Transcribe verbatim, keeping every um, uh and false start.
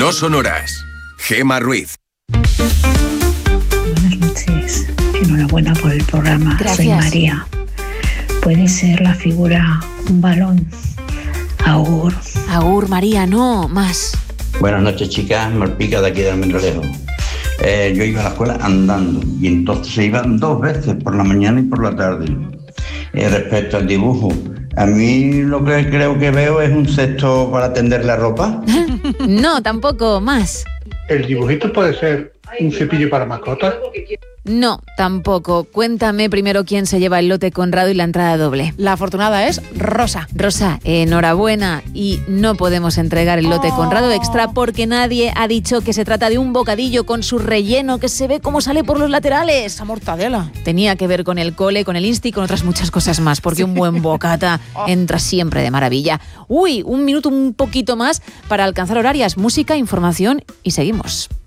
No son horas. Gema Ruiz. Buenas noches. Enhorabuena por el programa. Gracias. Soy María. ¿Puede ser la figura un balón? Agur. Agur, María, no, más. Buenas noches, chicas. Malpica de aquí de Almendralejo. Eh, yo iba a la escuela andando y entonces se iban dos veces, por la mañana y por la tarde. Eh, respecto al dibujo, a mí lo que creo que veo es un cesto para tender la ropa. No, tampoco, más. ¿El dibujito puede ser un cepillo para mascotas? No, tampoco. Cuéntame primero quién se lleva el lote Conrado y la entrada doble. La afortunada es Rosa. Rosa, enhorabuena. Y no podemos entregar el lote Oh. Conrado Extra porque nadie ha dicho que se trata de un bocadillo con su relleno que se ve cómo sale por los laterales. Esa mortadela. Tenía que ver con el cole, con el insti y con otras muchas cosas más, porque un buen bocata entra siempre de maravilla. Uy, un minuto un poquito más para alcanzar horarias, música, información y seguimos.